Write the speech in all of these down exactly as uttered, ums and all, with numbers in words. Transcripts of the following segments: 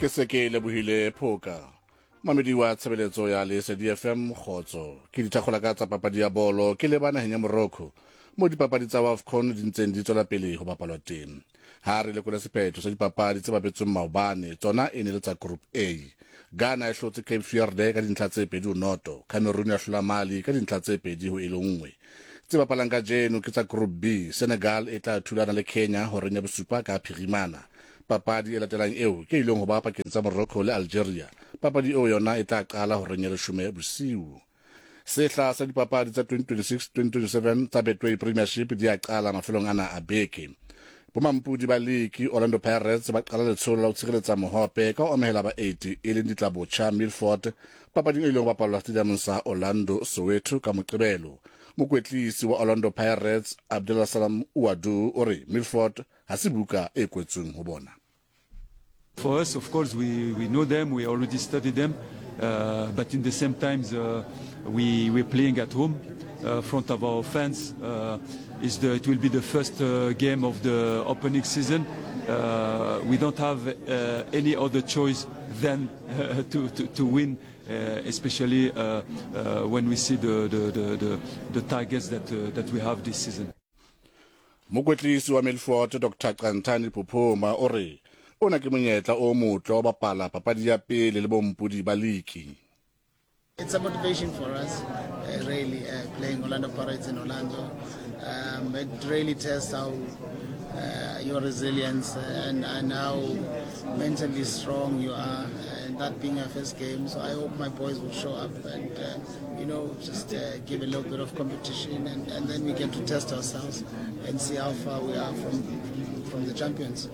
ke se ke lebohile phoka mamedi wa tshebeletso ya Lesedi F M khotso ke dithagola ka tsa papadi ya bolo ke le bana henya Morocco mo dipapadi tsa AFCON di ntseng di tswela pele go bapalwa teng ha re le kula sephetho sa dipapadi tse babetsweng maobane tsona e ne le tsa Group A. Ghana e hlotse Cape Verde ka dintlha tse pedi ho noto, Cameroon ya hlola Mali ka dintlha tse pedi ho ile nngwe. Tse bapalang ka jeno ke tsa Group B, Senegal e tla thulana le Kenya ho renya bosupa ka phirimana. Papadi e latelang eo ke ileng ho ba pakeng tsa Morocco le Algeria. Papadi eo yona e tla qala ho renya leshome bosiu. Sehla sa dipapadi tsa twenty twenty-six twenty twenty-seven tsa Betway Premiership di a qala mafelong ana a beke. Bomampudi ba league Orlando Pirates ba qala letsholo la ho tshireletsa mohope ka o amehela ba eighty e leng ditlabotjha Milford papading e ileng ba bapalwa stadium sa Orlando Soweto ka Moqebelo. Mokwetlisi wa Orlando Pirates Abdullah Salam Ouadou ore Milford ha se buka e kwetsweng ho bona. For us, of course, we, we know them, we already studied them, uh, but in the same time, uh, we, we're playing at home, uh, front of our fans. Uh, is the, it will be the first uh, game of the opening season. Uh, we don't have uh, any other choice than uh, to, to, to win, uh, especially uh, uh, when we see the, the, the, the, the targets that, uh, that we have this season. Mokwetlisi wa Milford Doctor Qantani Pupuma ore ona ke monyetla o motlo wa bapala papadi ya pele le bompudi ba league. It's a motivation for us, uh, really, uh, playing Orlando Pirates in Orlando. Um, it really tests how uh, your resilience and, and how mentally strong you are, and that being our first game. So I hope my boys will show up and, uh, you know, just uh, give a little bit of competition, and, and then we get to test ourselves and see how far we are from, from the champions.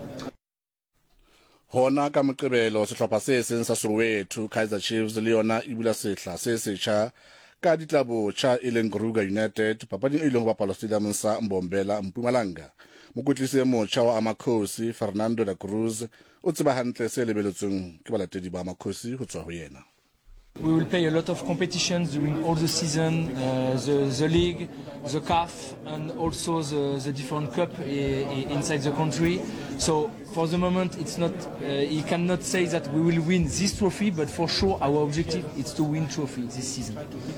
Hona ka Moqebelo sehlopha se seng sa Soweto Kaizer Chiefs le yona e bula sehla se setjha ka ditlabotjha e leng Kruger United papading e leng ho bapalwa stadium sa Mbombela Mpumalanga. Mokwetlisi e motjha wa Amakhosi Fernando da Cruz o tseba hantle se lebeletsweng ke balatedi ba Amakhosi ho tswa ho yena. We will play a lot of competitions during all the season, uh, the, the league, the C A F, and also the, the different cup I, I, inside the country. So for the moment, it's not. Uh, you cannot say that we will win this trophy, but for sure our objective is to win trophy this season.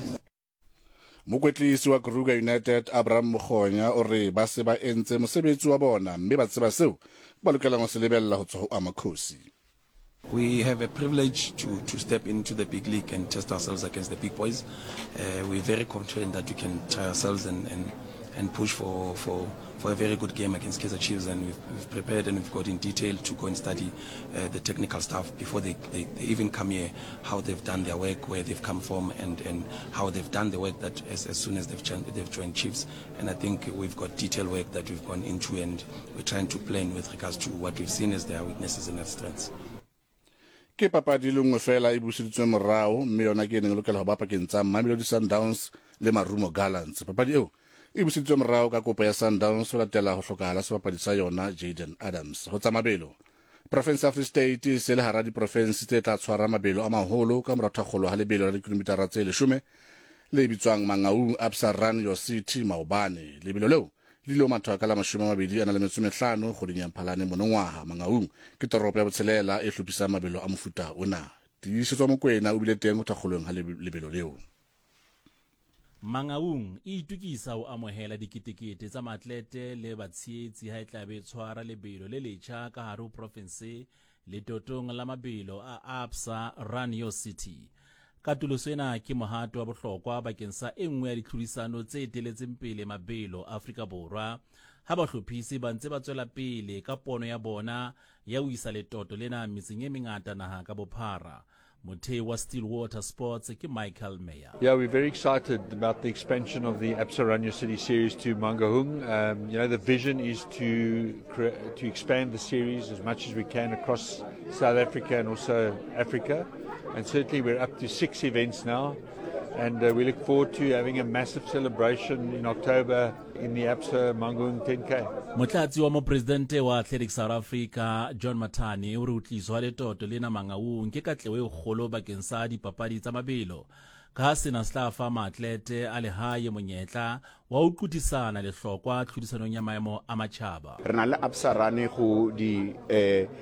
Mokwetlisi wa Kruger United Abraham Mokgonya ore ba se ba entse mosebetsi wa bona mme ba tseba seo ba lokela go se lebella ho tswa ho Amakhosi. We have a privilege to, to step into the big league and test ourselves against the big boys. Uh, we're very confident that we can try ourselves and, and, and push for, for, for a very good game against Kaizer Chiefs, and we've, we've prepared and we've got in detail to go and study uh, the technical stuff before they, they, they even come here, how they've done their work, where they've come from, and, and how they've done the work that as, as soon as they've, they've joined Chiefs. And I think we've got detailed work that we've gone into, and we're trying to plan with regards to what we've seen as their weaknesses and their strengths. Ke papadi le nngwe fela e busitswe morao mme yona ke neng lokela ho ba pakeng tsa Mamelodi Sundowns le Marumo Gallants. Papadi eo e busitswe morao ka kopo ya Sundowns ho latela ho hlokahala sebapadi sa yona Jaden Adams. Ho tsa mabelo Province of Free State se le hara di province tse tla tshwara mabelo a maholo ka morathakgolo ha lebelo la dikilometara tse leshome le bitswang Mangaung Absa Run Your City maobane. Lebelo leo lilo matwa ka la mashome a mabedi a na le metso mehlano go dinya Mphalane monongwaha. Mangaung ke toropo ya botshelela e hlopisa mabelo a mofuta ona. Tiisetswa Mokwena o bile teng go thakgolong ha lebelo leo. Mangaung e itukisa ho amohela diketekete tsa maatlete le batshehetsi ha e tla be tshwara lebelo le letjha ka hare ho province le totong la mabelo a Absa Run Your City. Katoloso ena ke mohato wa bohlokwa bakeng sa e nngwe ya ditlhodisano tse eteletseng pele mabelo Afrika Borwa ha bahlophisi ba ntse ba tswela pele ka pono ya bona ya ho isa letoto lena metseng e mengata naha ka bophara. Mothei wa Stillwater Sports ke Michael Meyer. Yeah, we're very excited about the expansion of the Absa Run Your City series to Mangaung. Um, you know, the vision is to to expand the series as much as we can across South Africa and also Africa. And certainly we're up to six events now, and uh, we look forward to having a massive celebration in October in the Absa Mangaung ten K. Motlatsi wa Mopresidente wa Athletics South Africa John Matani o re utliswa letoto lena Mangaung ke katleho e kgolo bakeng sa dipapadi tsa mabelo ka ha sena se tla fa maatlete a lehae monyetla wa ho qotisana le hlokwa tlhodisanong ya maemo a matjhaba. Re na le Absa Run go di eh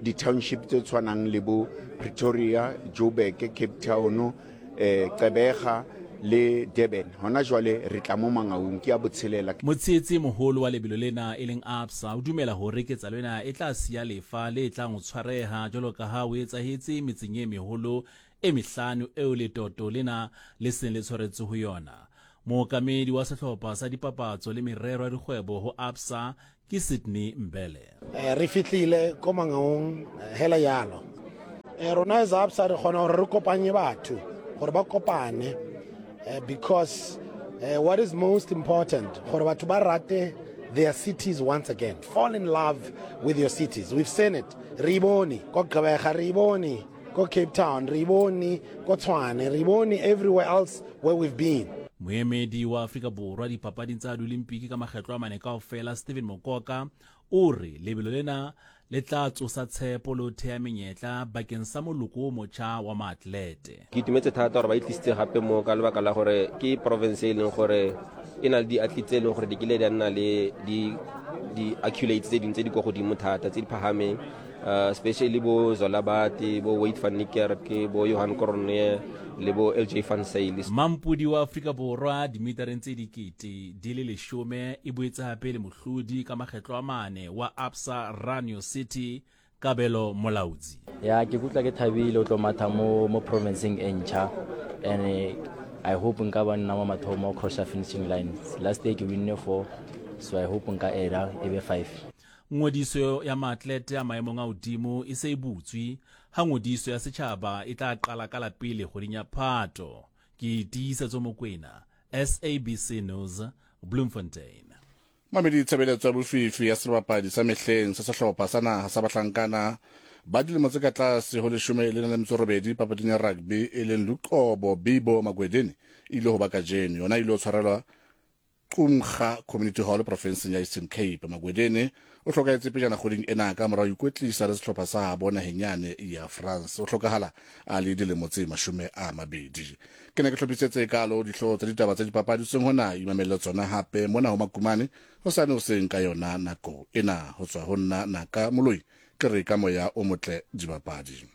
di-township tse tshwanang le bo Pretoria, Joburg, Cape Town, eh, Gqeberha le Durban. Hona jwale re tla mo Mangaung ke a botshelela. Motshetsi moholo wa lebelo lena e leng ABSA o dumela hore ketsa lena e tla siya lefa le tlang o tshwareha jalo ka ha o etsahetse metseng e meholo e mihlano eo le toto lena le seng le tshwaretse ho yona. Mookamedi wa sehlopha sa dipapatso le merero ya dikgwebo ho ABSA ke Sydney Mbele. Eh, re fihlile ko Mangaung hela yalo. Eh, rona za ABSA re khona hore re kopanye batho gore ba kopane uh, because uh, what is most important gore batho ba rate their cities once again. Fall in love with your cities. We've seen it. Riboni, ko Gqeberha, Riboni, ko Cape Town, Riboni, ko Tshwane, Riboni, everywhere else where we've been. Moemedi wa Afrika Borwa dipapading tsa Olimpiki ka makgetlo a mane kaofela Stephen Mokoka o re lebelo lena le tla tsosa tshepo le ho thea menyetla bakeng sa moloko o motjha wa maatlete. Ke itumetse thata gore ba itlisitse gape mo ka lebaka la gore ke province e leng gore e na le di-athletes tse e leng gore di kile di nna le di-acculates tse dingwe tse di kwa godimo thata tse di phahameng, uh, especially bo Zolabati, bo Wade van Niekerk, bo Johan Cronje le bo L J van Zyl. Mampudi wa Afrika Borwa dimitereng tse dikete di le leshome e boetse hape le mohlodi ka makgetlo a mane wa ABSA Run Your City Kabelo Molaudzi. Ya ke kutla ke thabile o tlo matha mo mo provinceng e ntjha, and uh, I hope nka ba nna mo mathomo cross finishing line. Last day ke winne four, so I hope nka era ebe five. Ngodiso ya maatlete a maemong a hodimo e se e butswe ha ngodiso ya setjhaba e tla qala ka la pele kgweding ya Phato. Ke tiisetso Mokwena, S A B C News, Bloemfontein. Mamedi tshebeletso ya bofifi ya sebapadi sa mehleng sa sehlopha sa naha sa bahlankana ba dilemo tse ka tlase ho leshome le nang le metso e robedi papading ya rugby e leng Luqobo Bibo Magwedeni ile ho baka jeno yona ile ho tshwarelwa Qumga Community Hall provinceng ya Eastern Cape. Magwedeni o hlokahetse pejana kgweding ena ka mora ho ikwetlisa le sehlopha sa habo nahenyane ya France. O hlokahala a le dilemo tse mashome a mabedi. Ke ne ke hlophisetse kalo dihloho tsa ditaba tsa dipapadi seng hona imamela tsona hape mona ho Makumane ho sane ho seng ka yona nako ena ho tswa ho nna naka moloi ke re ka moya o motle dibapadi.